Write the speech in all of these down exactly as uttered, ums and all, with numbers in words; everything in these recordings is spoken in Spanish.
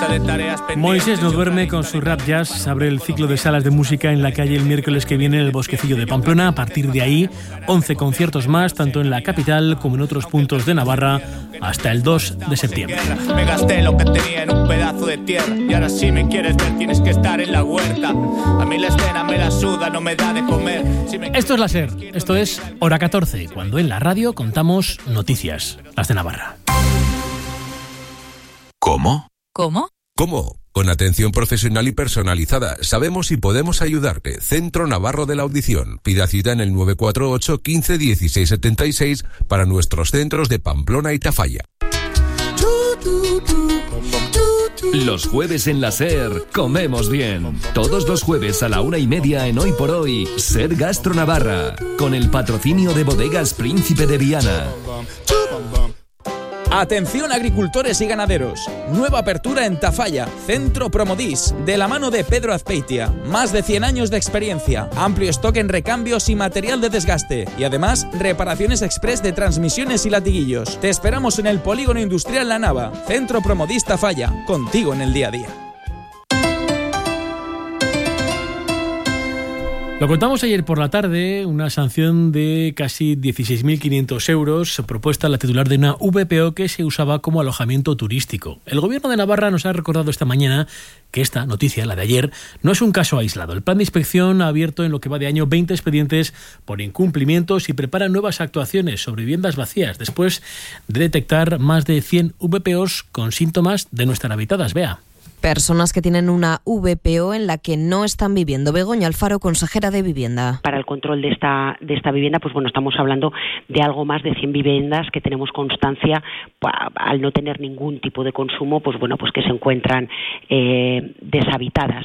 lista de tareas pendientes. Moisés no duerme con su rap jazz. Abre el ciclo de salas de música en la calle el miércoles que viene en el Bosquecillo de Pamplona. A partir de ahí, once conciertos más, tanto en la capital como en otros puntos de Navarra, hasta el dos de septiembre. Me gasté lo que tenía en un pedazo de tierra y ahora si me quieres ver tienes que estar en la huerta. A mí la escena me la suda, no me da de comer. Si me... Esto es la SER, esto es Hora catorce, cuando en la radio contamos noticias, las de Navarra. ¿Cómo? ¿Cómo? ¿Cómo? Con atención profesional y personalizada. Sabemos y podemos ayudarte. Centro Navarro de la Audición. Pida cita en el nueve cuatro ocho, quince, dieciséis setenta y seis para nuestros centros de Pamplona y Tafalla. Los jueves en la SER comemos bien. Todos los jueves a la una y media en Hoy por Hoy, SER Gastro Navarra, con el patrocinio de Bodegas Príncipe de Viana. Atención agricultores y ganaderos, nueva apertura en Tafalla, Centro Promodis, de la mano de Pedro Azpeitia, más de cien años de experiencia, amplio stock en recambios y material de desgaste, y además reparaciones express de transmisiones y latiguillos. Te esperamos en el Polígono Industrial La Nava, Centro Promodis Tafalla, contigo en el día a día. Lo contamos ayer por la tarde, una sanción de casi dieciséis mil quinientos euros propuesta a la titular de una V P O que se usaba como alojamiento turístico. El Gobierno de Navarra nos ha recordado esta mañana que esta noticia, la de ayer, no es un caso aislado. El plan de inspección ha abierto en lo que va de año veinte expedientes por incumplimientos y prepara nuevas actuaciones sobre viviendas vacías después de detectar más de cien V P Os con síntomas de no estar habitadas. Vea. Personas que tienen una V P O en la que no están viviendo. Begoña Alfaro, consejera de Vivienda. Para el control de esta de esta vivienda, pues bueno, estamos hablando de algo más de cien viviendas que tenemos constancia, pa, al no tener ningún tipo de consumo, pues bueno, pues que se encuentran eh, deshabitadas.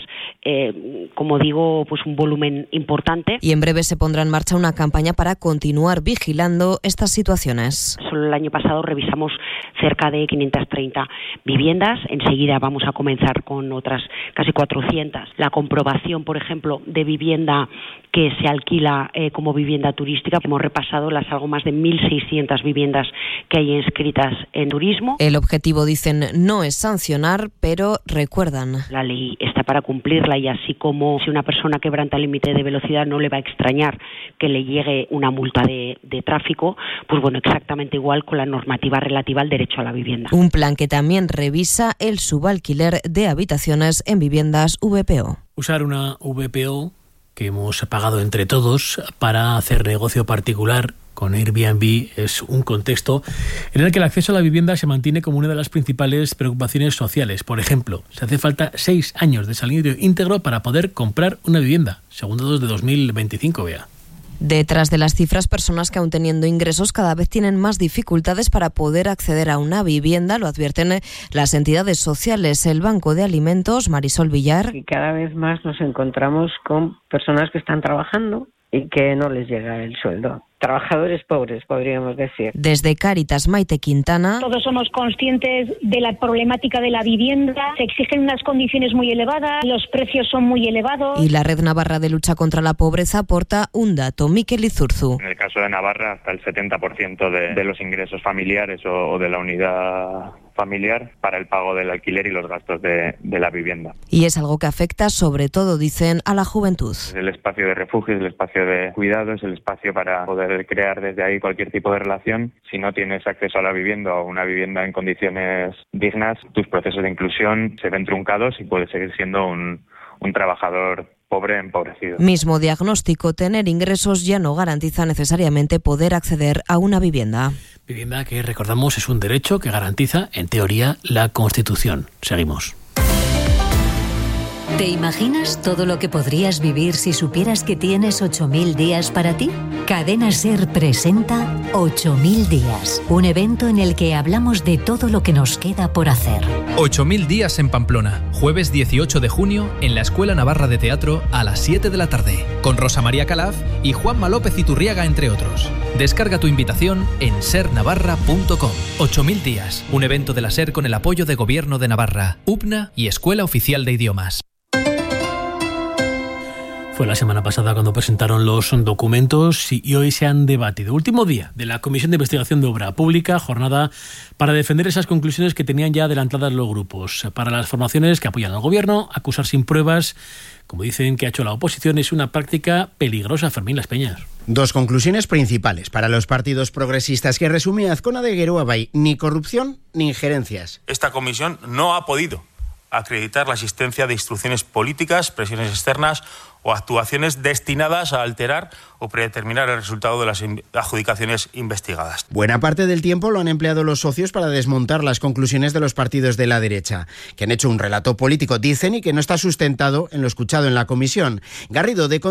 Eh, como digo, pues un volumen importante. Y en breve se pondrá en marcha una campaña para continuar vigilando estas situaciones. Solo el año pasado revisamos cerca de quinientas treinta viviendas. Enseguida vamos a comenzar con otras casi cuatrocientas. La comprobación, por ejemplo, de vivienda que se alquila eh, como vivienda turística. Hemos repasado las algo más de mil seiscientas viviendas que hay inscritas en turismo. El objetivo, dicen, no es sancionar, pero recuerdan. La ley está para cumplirla y así como si una persona quebranta el límite de velocidad no le va a extrañar que le llegue una multa de, de tráfico, pues bueno, exactamente igual con la normativa relativa al derecho a la vivienda. Un plan que también revisa el subalquiler de habitaciones en viviendas V P O. Usar una V P O que hemos pagado entre todos para hacer negocio particular con Airbnb es un contexto en el que el acceso a la vivienda se mantiene como una de las principales preocupaciones sociales. Por ejemplo, se hace falta seis años de salario íntegro para poder comprar una vivienda, según datos de dos mil veinticinco, vea. Detrás de las cifras, personas que aún teniendo ingresos cada vez tienen más dificultades para poder acceder a una vivienda, lo advierten las entidades sociales. El Banco de Alimentos, Marisol Villar. Y cada vez más nos encontramos con personas que están trabajando y que no les llega el sueldo. Trabajadores pobres, podríamos decir. Desde Cáritas, Maite Quintana. Todos somos conscientes de la problemática de la vivienda. Se exigen unas condiciones muy elevadas, los precios son muy elevados. Y la Red Navarra de Lucha contra la Pobreza aporta un dato. Miquel Izurzu. En el caso de Navarra, hasta el setenta por ciento de, de los ingresos familiares o, o de la unidad familiar para el pago del alquiler y los gastos de, de la vivienda. Y es algo que afecta sobre todo, dicen, a la juventud. Es el espacio de refugio, es el espacio de cuidado, es el espacio para poder crear desde ahí cualquier tipo de relación. Si no tienes acceso a la vivienda o una vivienda en condiciones dignas, tus procesos de inclusión se ven truncados y puedes seguir siendo un, un trabajador pobre empobrecido. Mismo diagnóstico, tener ingresos ya no garantiza necesariamente poder acceder a una vivienda. Vivienda que, recordamos, es un derecho que garantiza, en teoría, la Constitución. Seguimos. ¿Te imaginas todo lo que podrías vivir si supieras que tienes ocho mil días para ti? Cadena SER presenta ocho mil días, un evento en el que hablamos de todo lo que nos queda por hacer. ocho mil días en Pamplona, jueves dieciocho de junio en la Escuela Navarra de Teatro a las siete de la tarde, con Rosa María Calaf y Juanma López Iturriaga, entre otros. Descarga tu invitación en ser navarra punto com. ocho mil días, un evento de la SER con el apoyo de Gobierno de Navarra, U P N A y Escuela Oficial de Idiomas. Fue la semana pasada cuando presentaron los documentos y hoy se han debatido. Último día de la Comisión de Investigación de Obra Pública, jornada para defender esas conclusiones que tenían ya adelantadas los grupos. Para las formaciones que apoyan al gobierno, acusar sin pruebas, como dicen que ha hecho la oposición, es una práctica peligrosa. Fermín Las Peñas. Dos conclusiones principales para los partidos progresistas que resume Azcona de Geroabay: ni corrupción ni injerencias. Esta comisión no ha podido acreditar la existencia de instrucciones políticas, presiones externas o actuaciones destinadas a alterar o predeterminar el resultado de las adjudicaciones investigadas. Buena parte del tiempo lo han empleado los socios para desmontar las conclusiones de los partidos de la derecha, que han hecho un relato político, dicen, y que no está sustentado en lo escuchado en la comisión. Garrido de